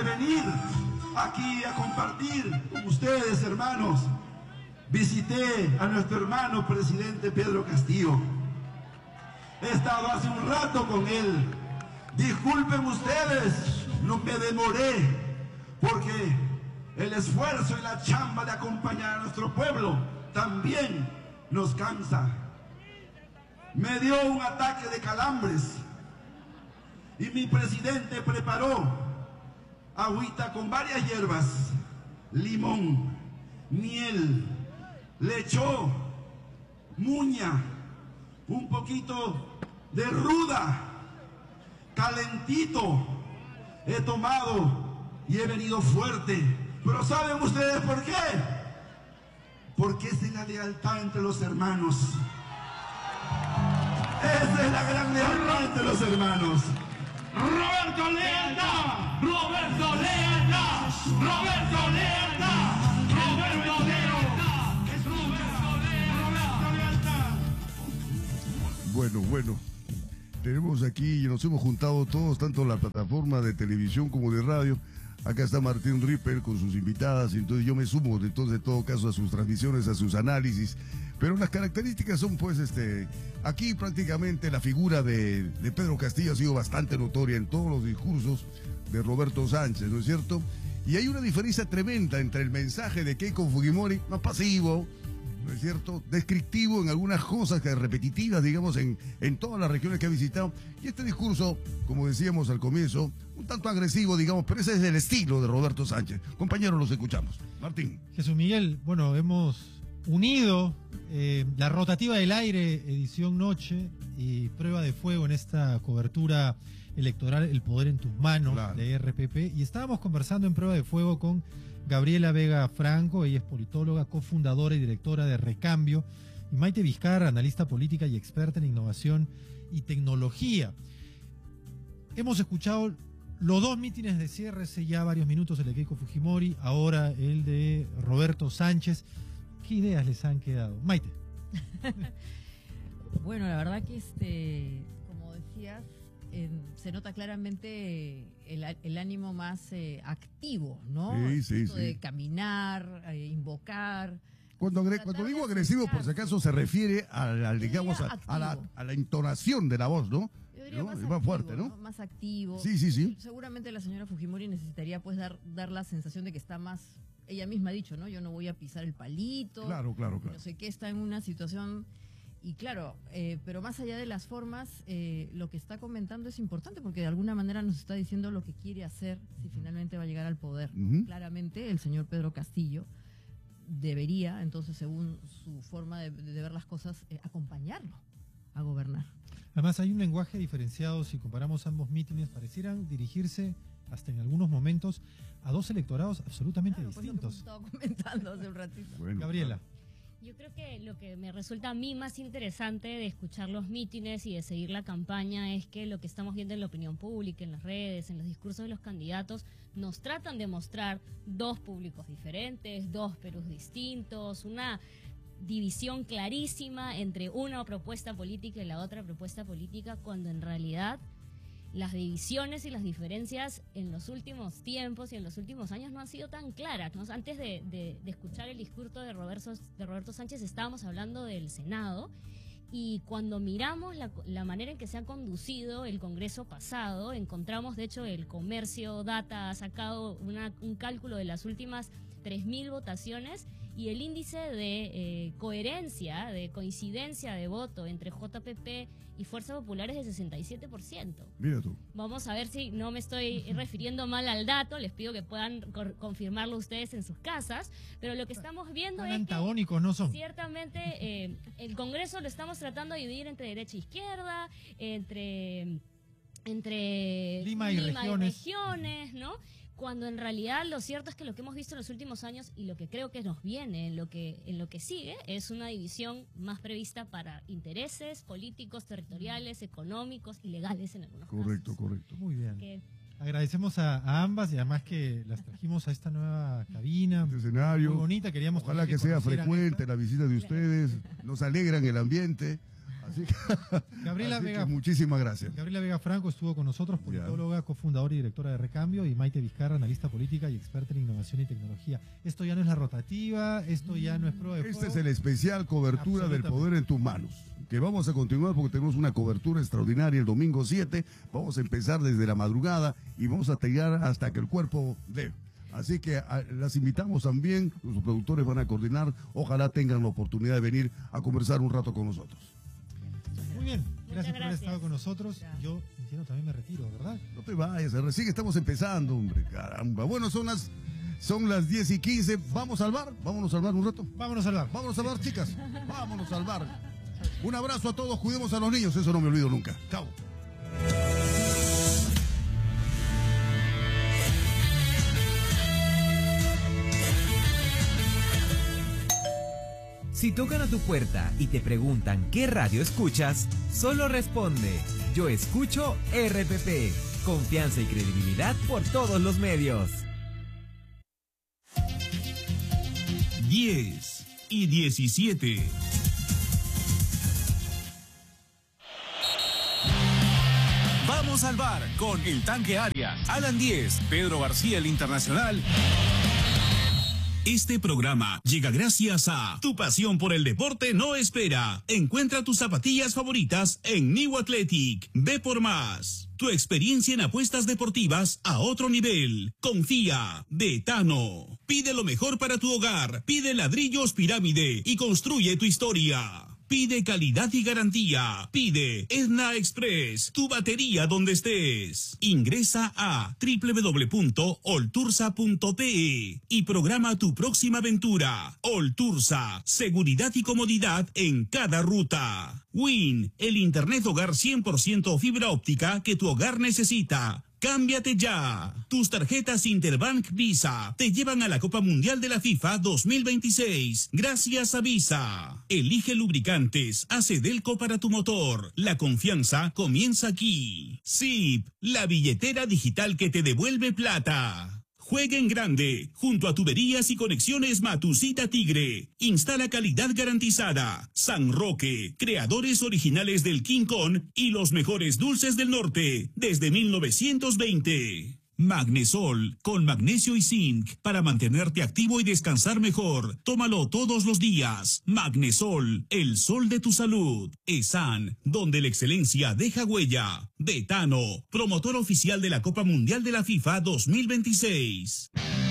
de venir aquí a compartir con ustedes, hermanos, visité a nuestro hermano presidente Pedro Castillo. He estado hace un rato con él. Disculpen ustedes, no me demoré, porque el esfuerzo y la chamba de acompañar a nuestro pueblo también nos cansa. Me dio un ataque de calambres y mi presidente preparó agüita con varias hierbas, limón, miel, le echó muña, un poquito de ruda, calentito. He tomado y he venido fuerte. Pero ¿saben ustedes por qué? Porque esa es la lealtad entre los hermanos. Esa es la gran lealtad entre los hermanos. Roberto Lealtad, Roberto Lealtad, Roberto Lealtad, Roberto Lealtad, es Roberto Lealtad. Bueno, tenemos aquí, nos hemos juntado todos, tanto la plataforma de televisión como de radio. Acá está Martín Ripper con sus invitadas, entonces yo me sumo entonces en todo caso a sus transmisiones, a sus análisis. Pero las características son pues aquí prácticamente la figura de Pedro Castillo ha sido bastante notoria en todos los discursos de Roberto Sánchez, ¿no es cierto? Y hay una diferencia tremenda entre el mensaje de Keiko Fujimori, más pasivo, ¿no es cierto?, descriptivo en algunas cosas que repetitivas, digamos, en todas las regiones que ha visitado. Y este discurso, como decíamos al comienzo, un tanto agresivo, digamos, pero ese es el estilo de Roberto Sánchez. Compañeros, los escuchamos. Martín. Jesús Miguel, bueno, hemos unido la rotativa del aire, edición noche y prueba de fuego en esta cobertura electoral, El Poder en tus Manos, claro, de RPP. Y estábamos conversando en prueba de fuego con Gabriela Vega Franco, ella es politóloga, cofundadora y directora de Recambio, y Maite Vizcarra, analista política y experta en innovación y tecnología. Hemos escuchado los dos mítines de cierre hace ya varios minutos, el de Keiko Fujimori, ahora el de Roberto Sánchez. ¿Qué ideas les han quedado? Maite. Bueno, la verdad que como decías, se nota claramente el ánimo más activo, ¿no? Sí. De caminar, invocar. Cuando digo agresivo, por si acaso, se refiere digamos, a la entonación de la voz, ¿no? Yo diría más, más fuerte, ¿no? Más activo. Sí. Seguramente la señora Fujimori necesitaría pues dar la sensación de que está más, ella misma ha dicho, ¿no? Yo no voy a pisar el palito. Claro. No sé qué, está en una situación. Y claro, pero más allá de las formas, lo que está comentando es importante porque de alguna manera nos está diciendo lo que quiere hacer si finalmente va a llegar al poder. Claramente el señor Pedro Castillo debería, entonces, según su forma de ver las cosas, acompañarlo a gobernar. Además hay un lenguaje diferenciado, si comparamos ambos mítines, parecieran dirigirse hasta en algunos momentos a dos electorados absolutamente distintos. Estaba comentando hace un ratito. Bueno, Gabriela. Yo creo que lo que me resulta a mí más interesante de escuchar los mítines y de seguir la campaña es que lo que estamos viendo en la opinión pública, en las redes, en los discursos de los candidatos, nos tratan de mostrar dos públicos diferentes, dos Perús distintos, una división clarísima entre una propuesta política y la otra propuesta política, cuando en realidad las divisiones y las diferencias en los últimos tiempos y en los últimos años no han sido tan claras, ¿no? Antes de escuchar el discurso de Roberto Sánchez estábamos hablando del Senado, y cuando miramos la manera en que se ha conducido el Congreso pasado, encontramos, de hecho, el Comercio Data ha sacado un cálculo de las últimas 3.000 votaciones, y el índice de coherencia, de coincidencia de voto entre JPP y Fuerza Popular es de 67%. Mira tú. Vamos a ver si no me estoy refiriendo mal al dato, les pido que puedan confirmarlo ustedes en sus casas, pero lo que estamos viendo es antagónicos no son. Ciertamente el Congreso lo estamos tratando de dividir entre derecha e izquierda, entre Lima y regiones, ¿no? Cuando en realidad lo cierto es que lo que hemos visto en los últimos años y lo que creo que nos viene en lo que sigue es una división más prevista para intereses políticos, territoriales, económicos y legales en algunos casos. Correcto. Muy bien. Agradecemos a ambas y además que las trajimos a esta nueva cabina. Este escenario. Muy bonita, queríamos ojalá que sea frecuente la visita de ustedes, nos alegran el ambiente. Gabriela Vega, muchísimas gracias. Gabriela Vega Franco estuvo con nosotros, politóloga, cofundadora y directora de Recambio, y Maite Vizcarra, analista política y experta en innovación y tecnología. Esto ya no es la rotativa, esto ya no es prueba de fuego. Este es el especial cobertura del poder en tus manos, que vamos a continuar porque tenemos una cobertura extraordinaria el domingo 7. Vamos a empezar desde la madrugada y vamos a llegar hasta que el cuerpo dé. Así que las invitamos también, los productores van a coordinar, ojalá tengan la oportunidad de venir a conversar un rato con nosotros. Muy bien, gracias por haber estado con nosotros. Yo, entiendo, también me retiro, ¿verdad? No te vayas, recién estamos empezando, hombre, caramba. Bueno, son las 10:15, ¿vamos al bar? ¿Vámonos al bar un rato? Vámonos al bar. Vámonos al bar, chicas, vámonos al bar. Un abrazo a todos, cuidemos a los niños, eso no me olvido nunca. Chao. Si tocan a tu puerta y te preguntan qué radio escuchas, solo responde: yo escucho RPP. Confianza y credibilidad por todos los medios. 10:17. Vamos al bar con El Tanque Arias, Alan 10, Pedro García el Internacional. Este programa llega gracias a Tu pasión por el deporte no espera. Encuentra tus zapatillas favoritas en New Athletic. Ve por más. Tu experiencia en apuestas deportivas a otro nivel. Confía. De Etano. Pide lo mejor para tu hogar. Pide ladrillos Pirámide y construye tu historia. Pide calidad y garantía. Pide Edna Express, tu batería donde estés. Ingresa a www.oltursa.pe y programa tu próxima aventura. Oltursa, seguridad y comodidad en cada ruta. Win, el internet hogar 100% fibra óptica que tu hogar necesita. ¡Cámbiate ya! Tus tarjetas Interbank Visa te llevan a la Copa Mundial de la FIFA 2026. Gracias a Visa. Elige lubricantes. Hace Delco para tu motor. La confianza comienza aquí. Zip, la billetera digital que te devuelve plata. Juega en grande, junto a Tuberías y Conexiones Matusita Tigre. Instala calidad garantizada. San Roque, creadores originales del King Kong y los mejores dulces del norte, desde 1920. Magnesol, con magnesio y zinc, para mantenerte activo y descansar mejor. Tómalo todos los días. Magnesol, el sol de tu salud. ESAN, donde la excelencia deja huella. Betano, promotor oficial de la Copa Mundial de la FIFA 2026.